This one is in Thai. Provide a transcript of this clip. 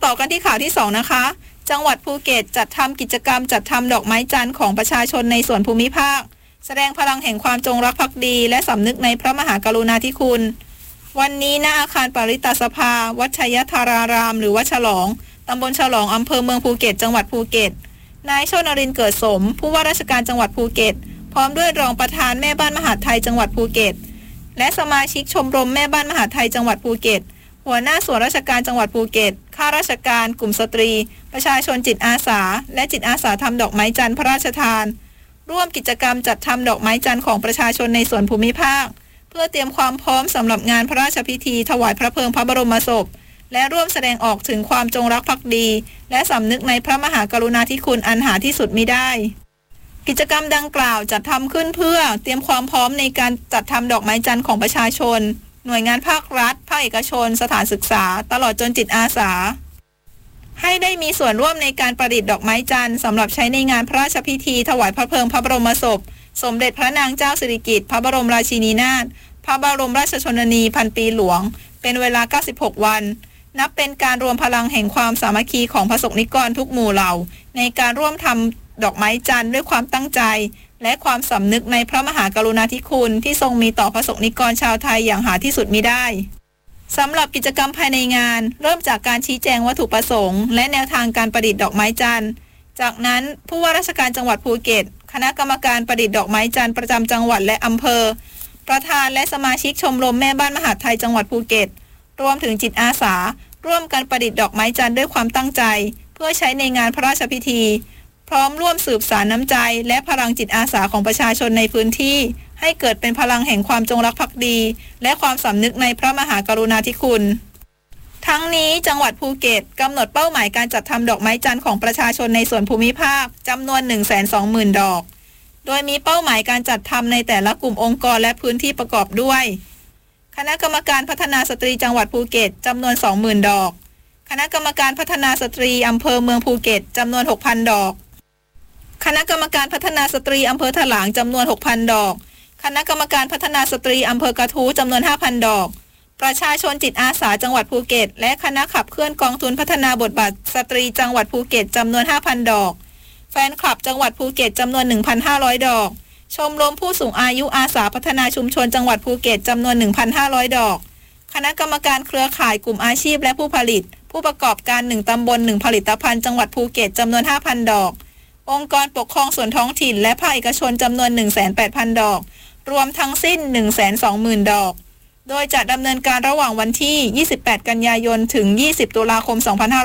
ต่อกันที่ข่าวที่2นะคะจังหวัดภูเก็ตจัดทำกิจกรรมจัดทำดอกไม้จันทร์ของประชาชนในส่วนภูมิภาคแสดงพลังแห่งความจงรักภักดีและสำนึกในพระมหากรุณาธิคุณวันนี้ณอาคารปริตสภาวัดชัยธารารามหรือวัดฉลองตำบลฉลองอำเภอเมืองภูเก็ตจังหวัดภูเก็ตนายโชนรินทร์เกิดสมผู้ว่าราชการจังหวัดภูเก็ตพร้อมด้วยรองประธานแม่บ้านมหาดไทยจังหวัดภูเก็ตและสมาชิกชมรมแม่บ้านมหาดไทยจังหวัดภูเก็ตหัวหน้าส่วนราชการจังหวัดภูเก็ตข้าราชการกลุ่มสตรีประชาชนจิตอาสาและจิตอาสาทำดอกไม้จันทร์พระราชทานร่วมกิจกรรมจัดทำดอกไม้จันทร์ของประชาชนในส่วนภูมิภาคเพื่อเตรียมความพร้อมสำหรับงานพระราชพิธีถวายพระเพลิงพระบรมศพและร่วมแสดงออกถึงความจงรักภักดีและสำนึกในพระมหากรุณาธิคุณอันหาที่สุดมิได้กิจกรรมดังกล่าวจัดทำขึ้นเพื่อเตรียมความพร้อมในการจัดทำดอกไม้จันทร์ของประชาชนหน่วยงานภาครัฐภาคเอกชนสถานศึกษาตลอดจนจิตอาสาให้ได้มีส่วนร่วมในการประดิษฐ์ดอกไม้จันทร์สำหรับใช้ในงานพระราชพิธีถวายพระเพลิงพระบรมศพสมเด็จพระนางเจ้าสิริกิติ์พระบรมราชินีนาถพระบรมราชชนนีพันปีหลวงเป็นเวลา96วันนับเป็นการรวมพลังแห่งความสามัคคีของประสบนิกรทุกหมู่เหล่าในการร่วมทำดอกไม้จันทร์ด้วยความตั้งใจและความสำนึกในพระมหากรุณาธิคุณที่ทรงมีต่อประสบนิกรชาวไทยอย่างหาที่สุดมิได้สำหรับกิจกรรมภายในงานเริ่มจากการชี้แจงวัตถุประสงค์และแนวทางการประดิษฐ์ดอกไม้จันทร์จากนั้นผู้ว่าราชการจังหวัดภูเก็ตคณะกรรมการประดิษฐ์ดอกไม้จันทร์ประจำจังหวัดและอำเภอประธานและสมาชิกชมรมแม่บ้านมหาดไทยจังหวัดภูเก็ตรวมถึงจิตอาสาร่วมกันประดิษฐ์ดอกไม้จันทร์ด้วยความตั้งใจเพื่อใช้ในงานพระราชพิธีพร้อมร่วมสืบสานน้ำใจและพลังจิตอาสาของประชาชนในพื้นที่ให้เกิดเป็นพลังแห่งความจงรักภักดีและความสำนึกในพระมหากรุณาธิคุณทั้งนี้จังหวัดภูเก็ตกำหนดเป้าหมายการจัดทำดอกไม้จันทร์ของประชาชนในส่วนภูมิภาคจำนวน 120,000 ดอกโดยมีเป้าหมายการจัดทำในแต่ละกลุ่มองค์กรและพื้นที่ประกอบด้วยคณะกรรมการพัฒนาสตรีจังหวัดภูเก็ตจำนวน 20,000 ดอกคณะกรรมการพัฒนาสตรีอำเภอเมืองภูเก็ตจำนวน 6,000 ดอกคณะกรรมการพัฒนาสตรีอำเภอถลางจำนวน 6,000 ดอกคณะกรรมการพัฒนาสตรีอำเภอกระทู้จำนวน 5,000 ดอกประชาชนจิตอาสาจังหวัดภูเก็ตและคณะขับเคลื่อนกองทุนพัฒนาบทบาทสตรีจังหวัดภูเก็ตจำนวน 5,000 ดอกแฟนคลับจังหวัดภูเก็ตจำนวน 1,500 ดอกชมรมผู้สูงอายุอาสาพัฒนาชุมชนจังหวัดภูเก็ตจำนวน 1,500 ดอกคณะกรรมการเครือข่ายกลุ่มอาชีพและผู้ผลิตผู้ประกอบการ1ตำบล1ผลิตภัณฑ์จังหวัดภูเก็ตจำนวน 5,000 ดอกองค์กรปกครองส่วนท้องถิ่นและภาคเอกชนจำนวน 180,000 ดอกรวมทั้งสิ้น 120,000 ดอกโดยจะดำเนินการระหว่างวันที่ 28 กันยายนถึง 20 ตุลาคม 2565